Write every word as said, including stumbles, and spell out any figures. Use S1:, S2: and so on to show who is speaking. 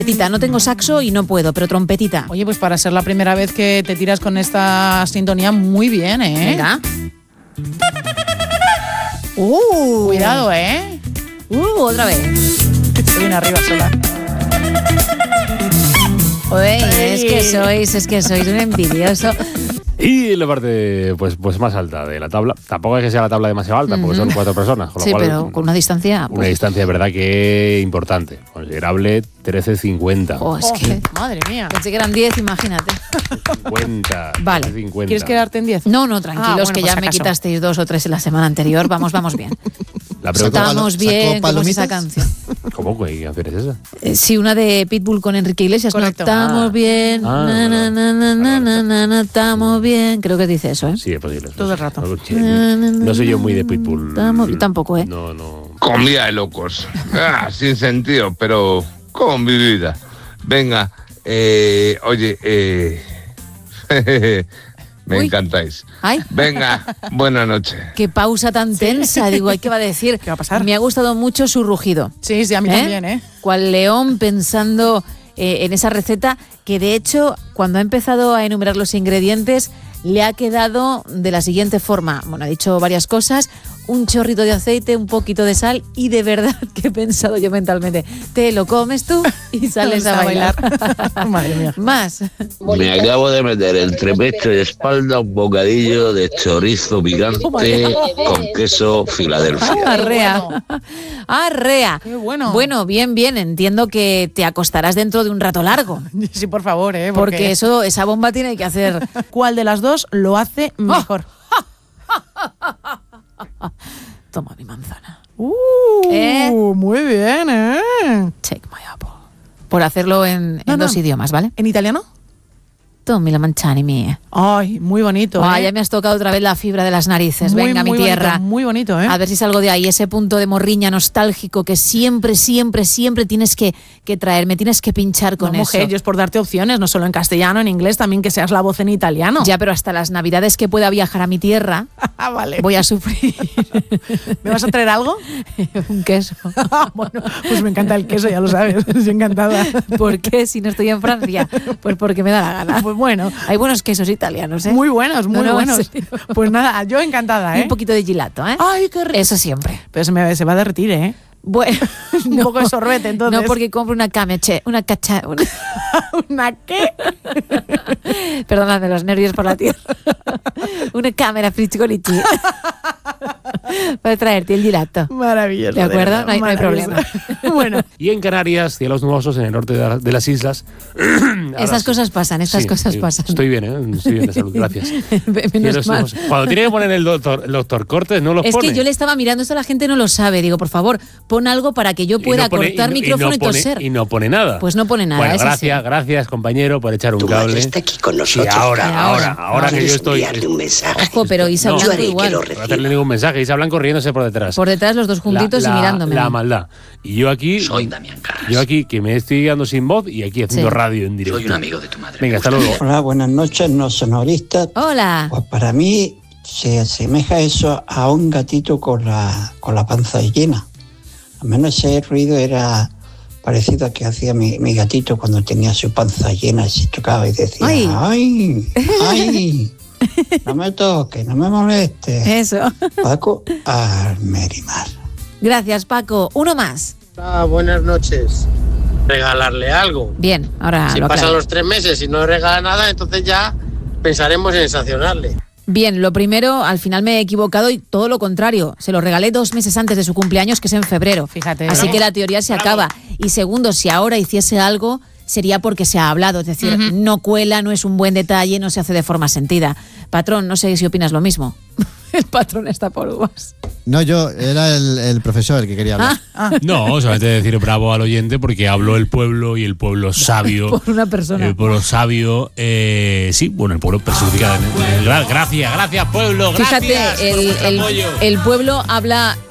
S1: Trompetita, no tengo saxo y no puedo, pero trompetita.
S2: Oye, pues para ser la primera vez que te tiras con esta sintonía, muy bien, ¿eh?
S1: Venga. Uh,
S2: Cuidado, ¿eh?
S1: Uh, otra vez.
S2: Se viene arriba sola.
S1: Oye, es que sois, es que sois un envidioso.
S3: Y la parte pues, pues más alta de la tabla. Tampoco es que sea la tabla demasiado alta, porque son cuatro personas. Con lo
S1: Sí,
S3: cual,
S1: pero con una distancia...
S3: Una distancia, de verdad, que importante. Considerable, trece cincuenta.
S1: Oh, es que...
S2: Oh, madre mía.
S1: Pensé que eran diez, imagínate.
S3: cincuenta.
S1: Vale.
S3: trece cincuenta.
S2: ¿Quieres quedarte en diez?
S1: No, no, tranquilos,
S2: Ah, bueno,
S1: que
S2: pues
S1: ya me
S2: acaso.
S1: quitasteis dos o tres en la semana anterior. Vamos, vamos bien.
S3: La pregunta,
S1: Estamos bien, ¿cómo es esa
S4: palomitas?
S1: canción?
S3: ¿cómo? ¿Qué canción es esa?
S1: Eh, sí, una de Pitbull con Enrique Iglesias.
S2: Correcto.
S1: No estamos
S3: Ah.
S1: bien,
S3: Ah,
S1: na, na,
S3: vale.
S1: na, na, na,
S3: Vale.
S1: na, na, estamos bien. Creo que dice eso, ¿eh?
S3: Sí, es posible.
S2: Todo el rato.
S3: No, no soy yo muy de Pitbull.
S1: Estamos- yo tampoco, ¿eh?
S3: No, no.
S5: Con vida de locos. Ah, sin sentido, pero con mi vida. Venga, eh, oye, eh, me
S1: Uy.
S5: encantáis.
S1: Ay,
S5: Venga, buena noche.
S1: qué pausa tan tensa. Digo, ¿ay, ¿qué va a decir?
S2: ¿Qué va a pasar?
S1: Me ha gustado mucho su rugido.
S2: Sí, sí, a mí
S1: ¿Eh?
S2: también, ¿eh?
S1: Cual león pensando eh, en esa receta que, de hecho, cuando ha empezado a enumerar los ingredientes, le ha quedado de la siguiente forma. Bueno, ha dicho varias cosas, un chorrito de aceite, un poquito de sal y de verdad que he pensado yo mentalmente, te lo comes tú y sales a bailar.
S2: Madre mía.
S1: Más.
S6: Me acabo de meter entre pecho y espalda un bocadillo de chorizo picante con queso Filadelfia.
S1: Arrea. Arrea.
S2: Qué bueno.
S1: Bueno, bien, bien. Entiendo que te acostarás dentro de un rato largo.
S2: Sí, por favor, ¿eh?
S1: Porque eso, esa bomba tiene que hacer...
S2: ¿Cuál de las dos lo hace mejor?
S1: Toma mi manzana.
S2: Uh,
S1: ¿Eh?
S2: Muy bien, ¿eh?
S1: Take my apple. Por hacerlo en, en
S2: No, no.
S1: dos idiomas, ¿vale?
S2: ¿En italiano?
S1: Tommi la manzana mía.
S2: Ay, muy bonito,
S1: Ah,
S2: ¿eh?
S1: ya me has tocado otra vez la fibra de las narices.
S2: Muy,
S1: Venga,
S2: muy
S1: mi tierra.
S2: bonito, muy bonito, ¿eh?
S1: A ver si salgo de ahí, ese punto de morriña nostálgico que siempre, siempre, siempre tienes que, que traer. Me tienes que pinchar con
S2: No,
S1: eso.
S2: mujer, yo es por darte opciones, no solo en castellano, en inglés, también que seas la voz en italiano.
S1: Ya, pero hasta las navidades que pueda viajar a mi tierra,
S2: Ah, vale.
S1: voy a sufrir
S2: ¿Me vas a traer algo?
S1: un queso.
S2: Bueno, pues me encanta el queso, ya lo sabes. Estoy encantada.
S1: ¿Por qué si no estoy en Francia? Pues porque me da la gana.
S2: Pues bueno,
S1: Hay buenos quesos italianos, ¿eh?
S2: muy buenos, muy
S1: No, no, en
S2: buenos.
S1: serio.
S2: Pues nada, yo encantada,
S1: Y
S2: ¿eh?
S1: un poquito de gelato, ¿eh?
S2: Ay, qué rico.
S1: Eso siempre.
S2: Pero se, me, se va a derretir, ¿eh?
S1: Bueno,
S2: Un poco de sorbete, entonces.
S1: No, porque compro una cameche, una cacha... Una...
S2: ¿Una qué?
S1: Perdóname los nervios por la tierra. Una cámara frizzolici. Para traerte el gelato.
S2: Maravilloso.
S1: ¿De acuerdo?
S2: verdad,
S1: No hay- no hay
S2: maravilloso. Bueno,
S3: Y en Canarias, cielos nubosos en el norte de, la- de las islas. Ahora
S1: Estas
S3: sí.
S1: cosas pasan, estas
S3: Sí,
S1: cosas
S3: sí,
S1: pasan.
S3: Estoy bien, ¿eh? Estoy bien de salud, gracias.
S1: Menos
S3: Cielos
S1: mal.
S3: nubosos. Cuando tiene que poner el doctor, el doctor Cortes, no los
S1: Es
S3: pone.
S1: que yo le estaba mirando, esto la gente no lo sabe. Digo, por favor, pon algo para que yo
S3: Y
S1: pueda
S3: no pone-
S1: cortar
S3: y no-
S1: micrófono y,
S3: y no pone,
S1: toser.
S3: Y no pone nada.
S1: Pues no pone nada,
S3: Bueno,
S1: es
S3: gracias,
S1: así.
S3: gracias, compañero, por echar un
S4: Tu madre
S3: cable.
S4: está aquí con
S3: Y
S4: nosotros.
S3: ahora,
S1: Ahora,
S3: ahora, ahora que yo
S4: ¿Quieres
S3: estoy.
S4: enviarle un mensaje?
S1: Ojo, pero Isa
S3: No.
S4: Yo
S1: Blanco
S4: haré que
S1: igual.
S4: lo
S3: No voy a hacerle
S4: reciba.
S3: ningún mensaje. Isa Blanco riéndose por detrás.
S1: Por detrás los dos juntitos
S3: la,
S1: y
S3: la-
S1: mirándome.
S3: La maldad. Y yo aquí.
S6: Soy Damián Carras.
S3: Yo aquí, que me estoy quedando sin voz y aquí haciendo
S1: Sí.
S3: radio en directo.
S6: Soy un amigo de tu madre.
S3: Venga, hasta luego.
S7: Hola, buenas noches, no sonoristas.
S1: Hola.
S7: Pues para mí se asemeja eso a un gatito con la, con la panza llena. Al menos ese ruido era parecido a que hacía mi, mi gatito cuando tenía su panza llena y se tocaba y decía,
S1: Ay.
S7: ¡ay! ¡Ay! No me toques, no me molestes.
S1: Eso.
S7: Paco Almerimar.
S1: Gracias, Paco. Uno más.
S8: Ah, buenas noches. Regalarle algo.
S1: Bien, ahora
S8: Si
S1: lo
S8: pasan
S1: aclaro.
S8: los tres meses y no regala nada, entonces ya pensaremos en sancionarle.
S1: Bien, lo primero, al final me he equivocado y todo lo contrario. Se lo regalé dos meses antes de su cumpleaños, que es en febrero.
S2: Fíjate.
S1: Así
S2: Bravo.
S1: que la teoría se acaba. Y segundo, si ahora hiciese algo, sería porque se ha hablado. Es decir, no cuela, no es un buen detalle, no se hace de forma sentida. Patrón, no sé si opinas lo mismo. El patrón está por uvas.
S4: No, yo, era el, el profesor el que quería hablar.
S3: No, solamente decir bravo al oyente porque habló el pueblo y el pueblo sabio.
S1: Por una persona.
S3: El pueblo sabio, eh, sí, bueno, el pueblo personificado. Gra- Gracias, gracias pueblo, gracias
S1: Fíjate,
S3: por
S1: el,
S3: vuestro
S1: el-
S3: apoyo.
S1: el pueblo habla